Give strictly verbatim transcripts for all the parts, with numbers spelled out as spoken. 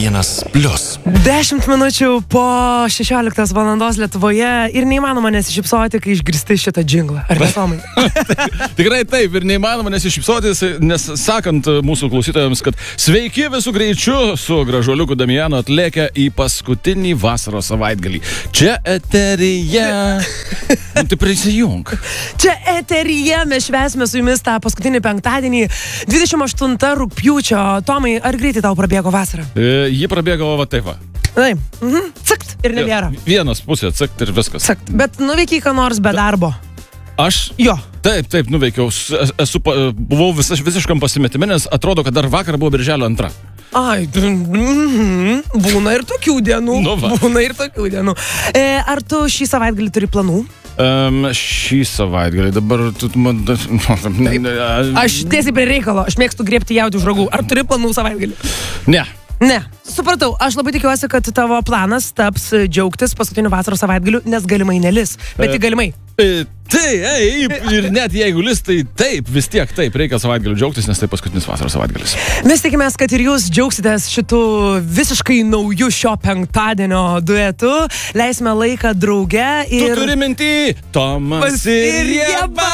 vienas plius. Dešimt minučių po šešioliktos valandos Lietuvoje ir neįmanoma nesišypsoti, kai išgirsti šitą džinglą. Ar ne, Tomai? Tikrai taip, ir neįmanoma nesišypsoti, nes sakant mūsų klausytojams, kad sveiki visų greičiu su gražuoliuku Damianu atlėkę į paskutinį vasaros savaitgalį. Čia eteryje. Nu, tai prisijung. Čia eteryje mes švęsime su jumis tą paskutinį penktadienį, dvidešimt aštuntą rugpjūčio. Tomai, ar greitai tau prabėgo vasara? E, ji prabėgo va taip va. Taip, mhm. Cakt ir nebėra. Vienas pusė, cakt ir viskas. Cakt, bet nuveikiai ką nors be darbo. Aš? Jo. Taip, taip, nuveikiau. Esu, buvau vis, visiškam pasimetime, nes atrodo, kad dar vakar buvo birželio antra. Ai, mm, būna ir tokių dienų. Nu va. Būna ir tokių dienų. E, ar tu šį savaitgalį turi planų? Um, šį savaitgalį dabar... Tu, man, Aš tiesiai prie reikalo, aš mėgstu griebti jautį už ragų. Ar turi planų savaitgalį? Ne. Ne, supratau, aš labai tikiuosi, kad tavo planas taps džiaugtis paskutiniu vasaros savaitgaliu, nes galimai nelis, bet tik galimai. E, tai, ei, ir net jeigu lis, tai taip, vis tiek taip, reikia savaitgaliu džiaugtis, nes tai paskutinis vasaros savaitgalis. Mes tikimės, kad ir jūs džiaugsitės šitų visiškai naujų šio penktadienio duetu, leisime laiką drauge ir... Tu turi mintį, Tomas ir Ieva.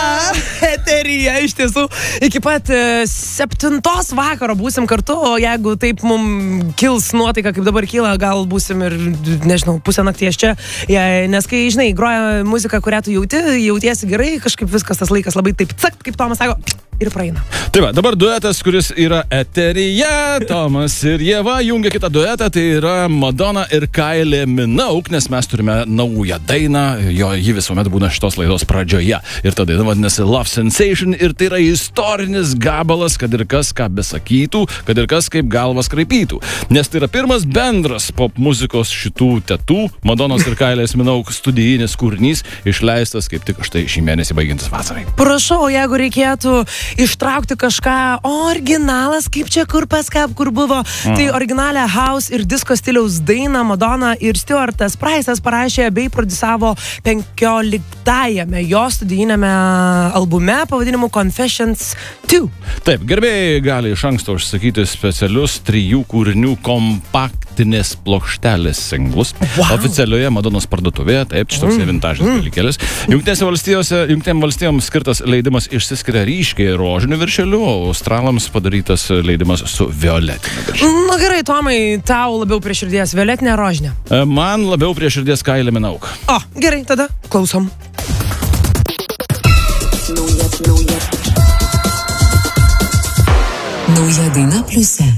Eteryje, iš tiesų, iki pat septintos vakaro būsim kartu, o jeigu taip mums kils nuotaika, kaip dabar kyla, gal būsim ir, nežinau, pusę nakties čia, jei, nes kai, žinai, groja muzika, kurią tu jauti, jautiesi gerai, kažkaip viskas tas laikas labai taip cakt, kaip Tomas sako, ir praeina. Tai va, dabar duetas, kuris yra eteryje, Tomas ir Ieva jungia kitą duetą, tai yra Madonna ir Kylie Minogue, nes mes turime naują dainą, jo ji visuomet būna šitos laidos pradžioje. Ir ta daina vadinasi Love Sensation ir tai yra istorinis gabalas, kad ir kas ką besakytų, kad ir kas kaip galvas kraipytų. Nes tai yra pirmas bendras pop muzikos šitų tetų, Madonnos ir Kylie Minogue studijinis kūrinys, išleistas kaip tik štai šį mėnesį baigiantis vasarai. Prašau, jeigu reikėtų ištraukti kažką originalas, kaip čia kur pas ką, kur buvo, mm. tai originalią house ir disco stiliaus dainą Madonna ir Stuartas Price'as parašė bei produsavo penkioliktajame jo studijinėme albume pavadinimu Confessions du. Taip, gerbėjai gali iš anksto užsakyti specialius trijų kūrinių kompaktinės plokštelės singlus. Wow. Oficialioje Madonnos parduotuvėje, taip, šitoks mm. vintažinis mm. dalykėlis. Jungtinėse valstijose, Jungtinėm valstijoms skirtas leidimas išsiskiria ryškiai rožiniu viršeliu, o australams padarytas leidimas su violetiniu viršeliu. Na gerai, Tomai, tau labiau prie širdies violetinė rožinė? Man labiau prie širdies Kylie Minogue. O, gerai, tada klausom. Nauja daina pliuse.